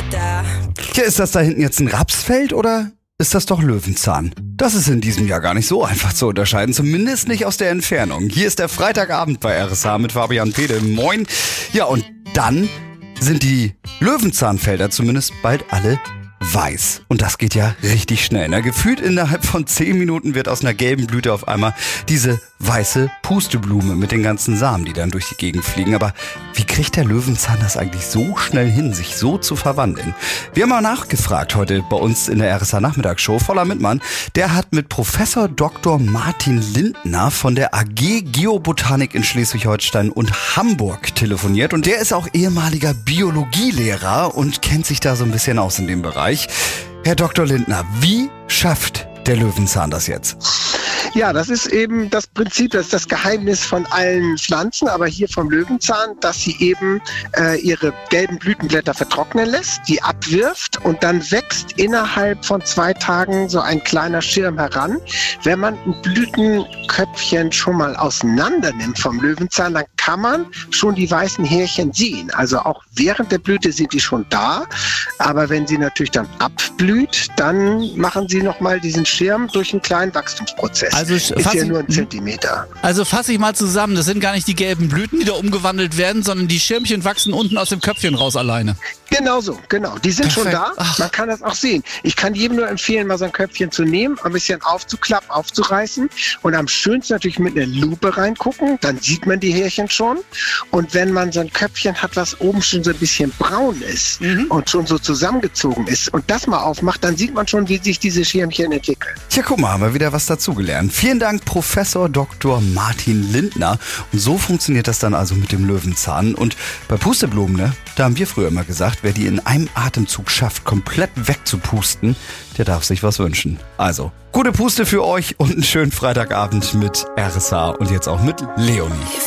Ja, ist das da hinten jetzt ein Rapsfeld oder ist das doch Löwenzahn? Das ist in diesem Jahr gar nicht so einfach zu unterscheiden, zumindest nicht aus der Entfernung. Hier ist der Freitagabend bei RSH mit Fabian Pede. Moin. Ja, und dann sind die Löwenzahnfelder zumindest bald alle weiß. Und das geht ja richtig schnell. Ne? Gefühlt innerhalb von 10 Minuten wird aus einer gelben Blüte auf einmal diese weiße Pusteblume mit den ganzen Samen, die dann durch die Gegend fliegen. Aber wie kriegt der Löwenzahn das eigentlich so schnell hin, sich so zu verwandeln? Wir haben mal nachgefragt heute bei uns in der RSH Nachmittagsshow. Voller Mittmann, der hat mit Professor Dr. Martin Lindner von der AG Geobotanik in Schleswig-Holstein und Hamburg telefoniert. Und der ist auch ehemaliger Biologielehrer und kennt sich da so ein bisschen aus in dem Bereich. Herr Dr. Lindner, wie schafft der Löwenzahn das jetzt? Ja, das ist eben das Prinzip, das ist das Geheimnis von allen Pflanzen, aber hier vom Löwenzahn, dass sie eben ihre gelben Blütenblätter vertrocknen lässt, die abwirft und dann wächst innerhalb von 2 Tagen so ein kleiner Schirm heran. Wenn man ein Blütenköpfchen schon mal auseinander nimmt vom Löwenzahn, dann kann man schon die weißen Härchen sehen. Also auch während der Blüte sind die schon da, aber wenn sie natürlich dann abblüht, dann machen sie nochmal diesen Schirm durch einen kleinen Wachstumsprozess. Also ist ja nur 1 Zentimeter. Also fasse ich mal zusammen, das sind gar nicht die gelben Blüten, die da umgewandelt werden, sondern die Schirmchen wachsen unten aus dem Köpfchen raus alleine. Genau so, genau. Die sind Perfekt. schon da, man kann das auch sehen. Ich kann jedem nur empfehlen, mal so ein Köpfchen zu nehmen, ein bisschen aufzuklappen, aufzureißen und am schönsten natürlich mit einer Lupe reingucken, dann sieht man die Härchen schon. Und wenn man so ein Köpfchen hat, was oben schon so ein bisschen braun ist und schon so zusammengezogen ist und das mal aufmacht, dann sieht man schon, wie sich diese Schirmchen entwickeln. Tja, guck mal, haben wir wieder was dazugelernt. Vielen Dank, Professor Dr. Martin Lindner. Und so funktioniert das dann also mit dem Löwenzahn. Und bei Pusteblumen, ne, da haben wir früher immer gesagt, wer die in einem Atemzug schafft, komplett wegzupusten, der darf sich was wünschen. Also, gute Puste für euch und einen schönen Freitagabend mit RSH und jetzt auch mit Leonie.